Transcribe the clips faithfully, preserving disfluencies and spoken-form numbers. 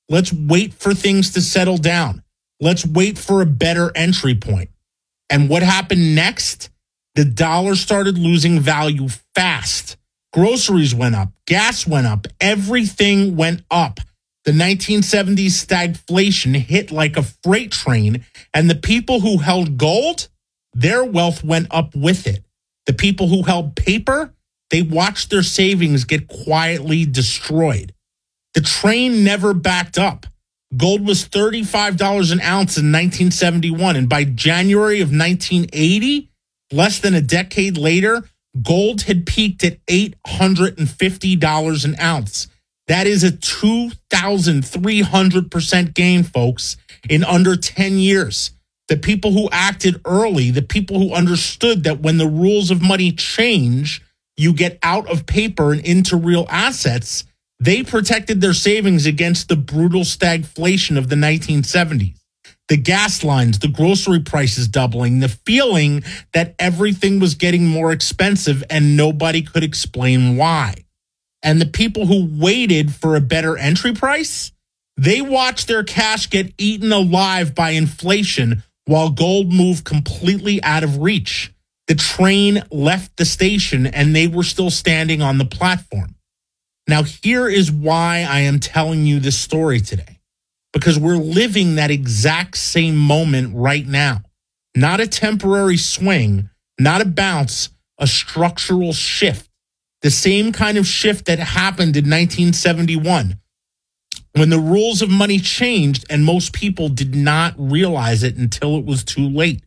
Let's wait for things to settle down. Let's wait for a better entry point. And what happened next? The dollar started losing value fast. Groceries went up. Gas went up. Everything went up. The nineteen seventies stagflation hit like a freight train, and the people who held gold, their wealth went up with it. The people who held paper, they watched their savings get quietly destroyed. The train never backed up. Gold was thirty-five dollars an ounce in nineteen seventy-one, and by January of nineteen eighty, less than a decade later, gold had peaked at eight hundred fifty dollars an ounce. That is a two thousand three hundred percent gain, folks, in under ten years. The people who acted early, the people who understood that when the rules of money change, you get out of paper and into real assets, they protected their savings against the brutal stagflation of the nineteen seventies. The gas lines, the grocery prices doubling, the feeling that everything was getting more expensive and nobody could explain why. And the people who waited for a better entry price, they watched their cash get eaten alive by inflation while gold moved completely out of reach. The train left the station and they were still standing on the platform. Now, here is why I am telling you this story today. Because we're living that exact same moment right now. Not a temporary swing, not a bounce, a structural shift. The same kind of shift that happened in nineteen seventy-one when the rules of money changed and most people did not realize it until it was too late.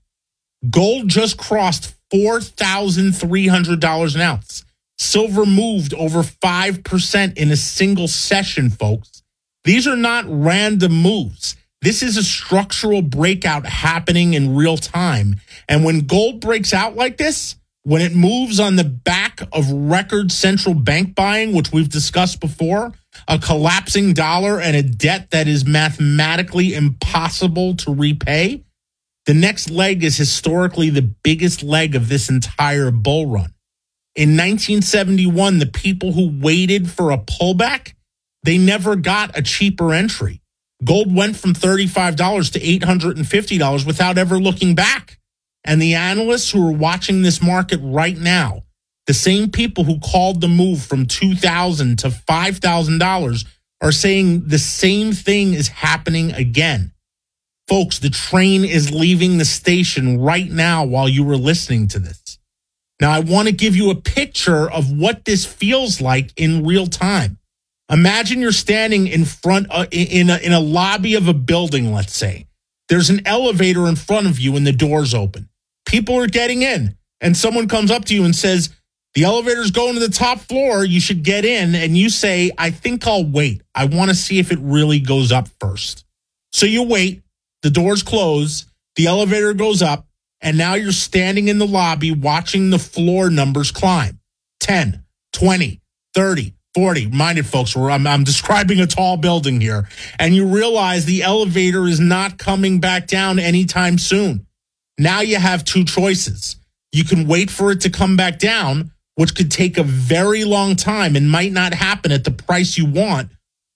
Gold just crossed four thousand three hundred dollars an ounce. Silver moved over five percent in a single session, folks. These are not random moves. This is a structural breakout happening in real time. And when gold breaks out like this, when it moves on the back of record central bank buying, which we've discussed before, a collapsing dollar and a debt that is mathematically impossible to repay, the next leg is historically the biggest leg of this entire bull run. In nineteen seventy-one, the people who waited for a pullback, they never got a cheaper entry. Gold went from thirty-five dollars to eight hundred fifty dollars without ever looking back. And the analysts who are watching this market right now, the same people who called the move from two thousand dollars to five thousand dollars are saying the same thing is happening again. Folks, the train is leaving the station right now while you were listening to this. Now, I want to give you a picture of what this feels like in real time. Imagine you're standing in front uh, in a, in a lobby of a building, let's say. There's an elevator in front of you and the door's open. People are getting in and someone comes up to you and says, the elevator's going to the top floor. You should get in. And you say, I think I'll wait. I want to see if it really goes up first. So you wait. The doors close. The elevator goes up. And now you're standing in the lobby watching the floor numbers climb. ten, twenty, thirty, forty. Minded folks, where I'm, I'm describing a tall building here. And you realize the elevator is not coming back down anytime soon. Now you have two choices. You can wait for it to come back down, which could take a very long time and might not happen at the price you want.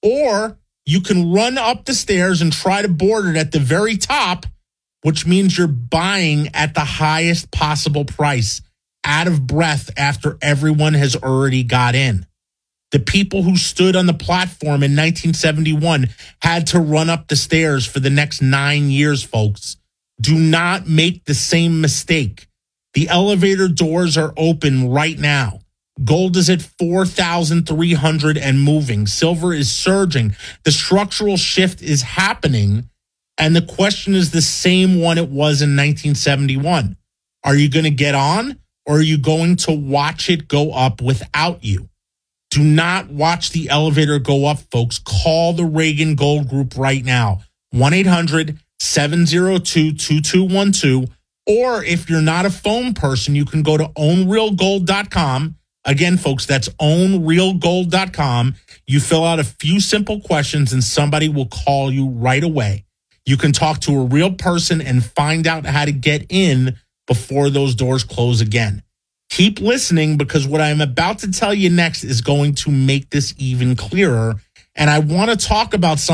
Or you can run up the stairs and try to board it at the very top, which means you're buying at the highest possible price, out of breath after everyone has already got in. The people who stood on the platform in nineteen seventy-one had to run up the stairs for the next nine years, folks. Do not make the same mistake. The elevator doors are open right now. Gold is at four thousand three hundred and moving. Silver is surging. The structural shift is happening. And the question is the same one it was in nineteen seventy-one. Are you going to get on, or are you going to watch it go up without you? Do not watch the elevator go up, folks. Call the Reagan Gold Group right now. one eight hundred seven oh two two two one two. Or if you're not a phone person, you can go to own real gold dot com. Again, folks, that's own real gold dot com. You fill out a few simple questions and somebody will call you right away. You can talk to a real person and find out how to get in before those doors close again. Keep listening, because what I'm about to tell you next is going to make this even clearer. And I want to talk about something